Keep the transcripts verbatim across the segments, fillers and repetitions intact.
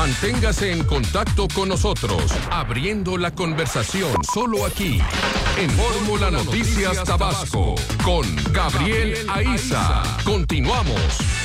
Manténgase en contacto con nosotros, abriendo la conversación solo aquí, en Fórmula Noticias Tabasco, con Gabriel Aiza. Continuamos.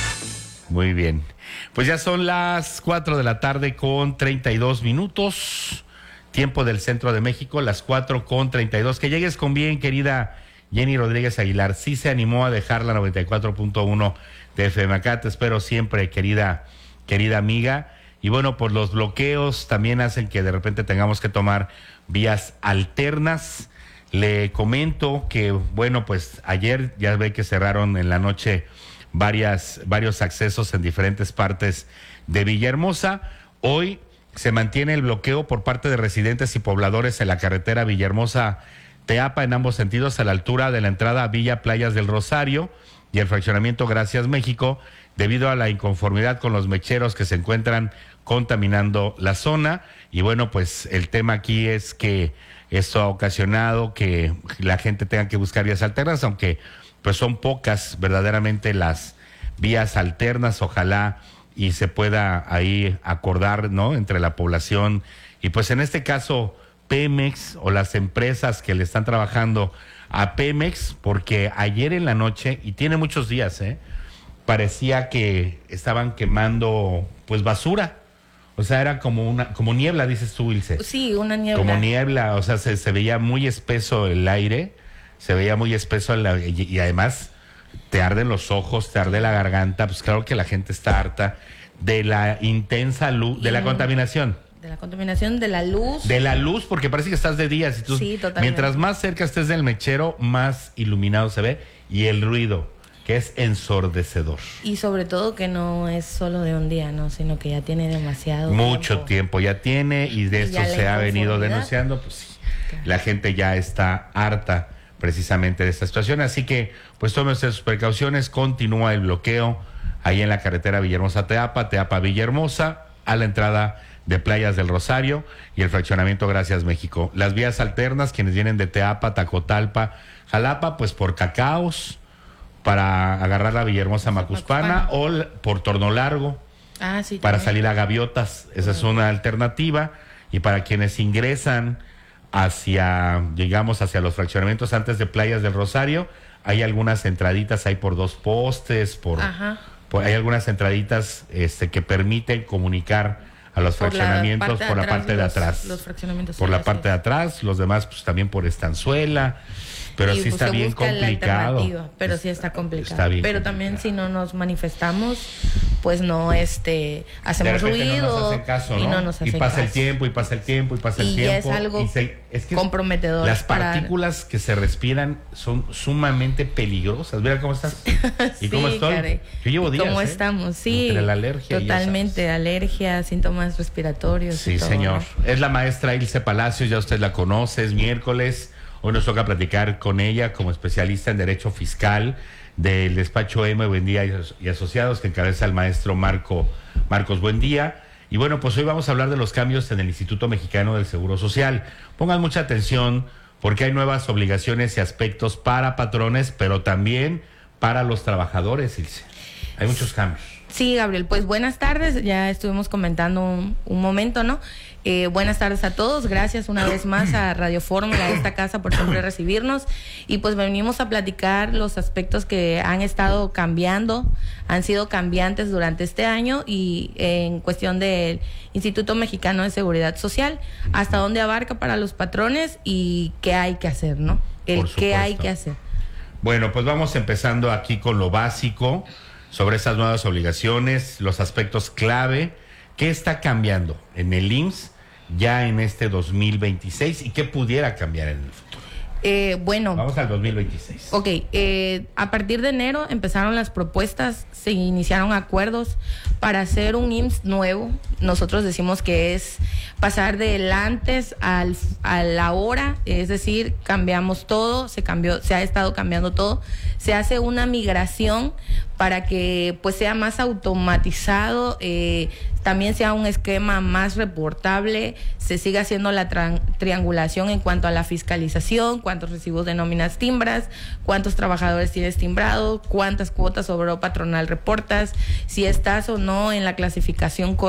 Muy bien. Pues ya son las cuatro de la tarde con treinta y dos minutos, tiempo del centro de México, las cuatro con treinta y dos. Que llegues con bien, querida Jenny Rodríguez Aguilar. Sí se animó a dejar la noventa y cuatro punto uno de F M. Acá te espero siempre, querida, querida amiga. Y bueno, pues los bloqueos también hacen que de repente tengamos que tomar vías alternas. Le comento que, bueno, pues ayer ya ve que cerraron en la noche varias, varios accesos en diferentes partes de Villahermosa. Hoy se mantiene el bloqueo por parte de residentes y pobladores en la carretera Villahermosa-Teapa en ambos sentidos, a la altura de la entrada a Villa Playas del Rosario y el fraccionamiento Gracias México, debido a la inconformidad con los mecheros que se encuentran contaminando la zona. Y bueno, pues el tema aquí es que esto ha ocasionado que la gente tenga que buscar vías alternas, aunque pues son pocas verdaderamente las vías alternas. Ojalá y se pueda ahí acordar, ¿no?, entre la población y pues en este caso Pemex o las empresas que le están trabajando a Pemex, porque ayer en la noche, y tiene muchos días, ¿eh?, parecía que estaban quemando pues basura. O sea, era como una, como niebla, dices tú, Ilse. Sí, una niebla. Como niebla, o sea, se, se veía muy espeso el aire, se veía muy espeso el, y, y además te arden los ojos, te arde la garganta. Pues claro que la gente está harta de la intensa luz, de la contaminación. De la contaminación, de la luz. De la luz, porque parece que estás de día. Si tú, sí, totalmente. Mientras más cerca estés del mechero, más iluminado se ve, y el ruido, que es ensordecedor. Y sobre todo que no es solo de un día, ¿no?, sino que ya tiene demasiado mucho tiempo, tiempo ya tiene, y de y esto se ha venido denunciando. Pues sí, claro, la gente ya está harta precisamente de esta situación, así que pues tómense sus precauciones. Continúa el bloqueo ahí en la carretera Villahermosa-Teapa, Teapa-Villahermosa, a la entrada de Playas del Rosario y el fraccionamiento Gracias México. Las vías alternas, quienes vienen de Teapa, Tacotalpa, Jalapa, pues por Cacaos, para agarrar la Villahermosa Macuspana, o por Torno Largo, ah, sí, para también salir a Gaviotas. Esa es una alternativa. Y para quienes ingresan hacia, digamos, hacia los fraccionamientos antes de Playas del Rosario, hay algunas entraditas, hay por dos postes, por, por hay algunas entraditas este, que permiten comunicar a los por fraccionamientos la por la parte de atrás. Los, los por la parte de atrás, los demás pues también por Estanzuela. Pero y sí está bien complicado. Pero sí está complicado. Está bien pero complicado. También si no nos manifestamos, pues no este hacemos ruido, no nos hacen caso, y ¿no? no nos hacen y pasa caso. el tiempo y pasa el tiempo y pasa el y tiempo. Es algo y se, es que comprometedor. Las partículas para... que se respiran son sumamente peligrosas. Mira cómo estás. ¿Y sí, cómo estoy? Caray. Yo llevo días. ¿Cómo ¿eh? estamos? Sí. Entre la alergia. Totalmente, alergia, síntomas respiratorios. Sí, y todo, señor. ¿no? Es la maestra Ilse Palacios, ya usted la conoce, es miércoles. Hoy nos toca platicar con ella como especialista en Derecho Fiscal del despacho M. Buendía y Asociados, que encabeza el maestro Marco Marcos Buendía. Y bueno, pues hoy vamos a hablar de los cambios en el Instituto Mexicano del Seguro Social. Pongan mucha atención porque hay nuevas obligaciones y aspectos para patrones, pero también para los trabajadores, Ilse. Hay muchos cambios. Sí, Gabriel, pues buenas tardes, ya estuvimos comentando un, un momento, ¿no? Eh, buenas tardes a todos, gracias una vez más a Radio Fórmula, a esta casa, por siempre recibirnos, y pues venimos a platicar los aspectos que han estado cambiando, han sido cambiantes durante este año, y eh, en cuestión del Instituto Mexicano de Seguridad Social, hasta dónde abarca para los patrones y qué hay que hacer, ¿no? El qué hay que hacer. Bueno, pues vamos empezando aquí con lo básico sobre esas nuevas obligaciones, los aspectos clave. ¿Qué está cambiando en el I M S S ya en este dos mil veintiséis y qué pudiera cambiar en el futuro? Eh, bueno. Vamos al dos mil veintiséis. Ok, eh, a partir de enero empezaron las propuestas, se iniciaron acuerdos para hacer un I M S S nuevo. Nosotros decimos que es pasar del antes al, al ahora, es decir, cambiamos todo, se cambió, se ha estado cambiando todo, se hace una migración para que pues sea más automatizado, eh, también sea un esquema más reportable, se siga haciendo la tra- triangulación en cuanto a la fiscalización, cuántos recibos de nóminas timbras, cuántos trabajadores tienes timbrado, cuántas cuotas sobre patronal reportas, si estás o no en la clasificación correcta